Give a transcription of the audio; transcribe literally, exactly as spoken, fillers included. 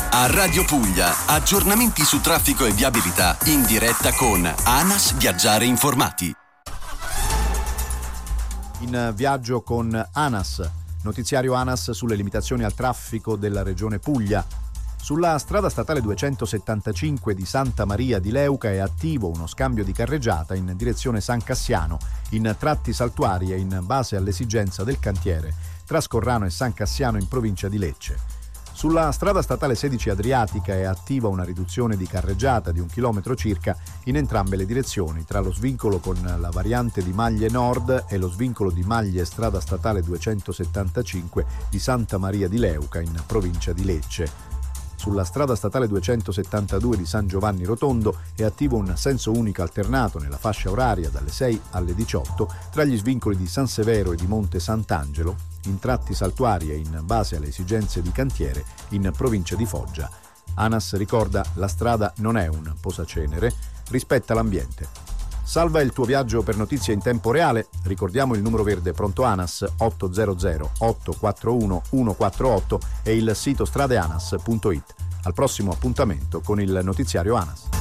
A Radio Puglia, aggiornamenti su traffico e viabilità in diretta con ANAS Viaggiare Informati. In viaggio con ANAS, notiziario ANAS sulle limitazioni al traffico della regione Puglia. Sulla strada statale duecentosettantacinque di Santa Maria di Leuca è attivo uno scambio di carreggiata in direzione San Cassiano, in tratti saltuari e in base all'esigenza del cantiere tra Scorrano e San Cassiano in provincia di Lecce. Sulla strada statale sedici Adriatica è attiva una riduzione di carreggiata di un chilometro circa in entrambe le direzioni, tra lo svincolo con la variante di Maglie Nord e lo svincolo di Maglie strada statale duecentosettantacinque di Santa Maria di Leuca in provincia di Lecce. Sulla strada statale duecentosettantadue di San Giovanni Rotondo è attivo un senso unico alternato nella fascia oraria dalle sei alle diciotto tra gli svincoli di San Severo e di Monte Sant'Angelo, in tratti saltuari e in base alle esigenze di cantiere in provincia di Foggia. ANAS ricorda: la strada non è un posacenere, rispetta l'ambiente. Salva il tuo viaggio per notizie in tempo reale. Ricordiamo il numero verde pronto ANAS ottocento otto quattro uno uno quattro otto e il sito stradeanas punto it. Al prossimo appuntamento con il notiziario ANAS.